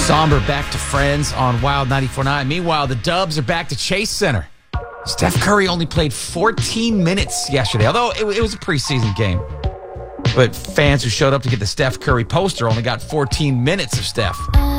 Somber back to Friends on Wild 94.9. Meanwhile, the Dubs are back to Chase Center. Steph Curry only played 14 minutes yesterday, although it was a preseason game. But fans who showed up to get the Steph Curry poster only got 14 minutes of Steph.